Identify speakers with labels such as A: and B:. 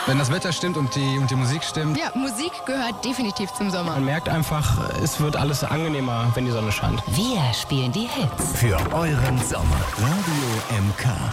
A: Wenn das Wetter stimmt und die Musik stimmt.
B: Ja, Musik gehört definitiv zum Sommer.
C: Man merkt einfach, es wird alles angenehmer, wenn die Sonne scheint.
D: Wir spielen die Hits.
E: Für euren Sommer. Radio MK.